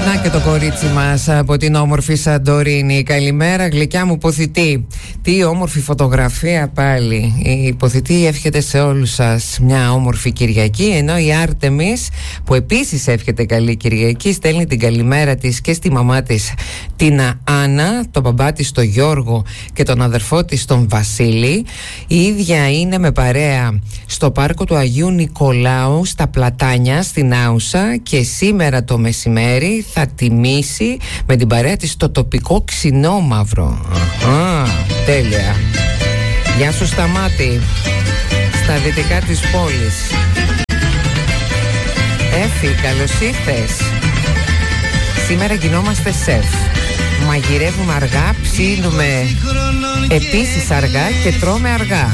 Να και το κορίτσι μας από την όμορφη Σαντορίνη. Καλημέρα γλυκιά μου ποθητή. Τι όμορφη φωτογραφία πάλι. Η ποθητή εύχεται σε όλους σας μια όμορφη Κυριακή, ενώ η Άρτεμις, που επίσης εύχεται καλή Κυριακή, στέλνει την καλημέρα της και στη μαμά της την Άννα, τον μπαμπά της τον Γιώργο και τον αδερφό της τον Βασίλη. Η ίδια είναι με παρέα στο πάρκο του Αγίου Νικολάου στα Πλατάνια στην Άουσα και σήμερα το μεσημέρι θα τιμήσει με την παρέα της το τοπικό ξινόμαυρο. Τέλεια. Γεια σου Σταμάτη, στα δυτικά της πόλης. Έφη, καλώς ήρθες. Σήμερα γινόμαστε σεφ. Μαγειρεύουμε αργά, ψήνουμε επίσης αργά και τρώμε αργά.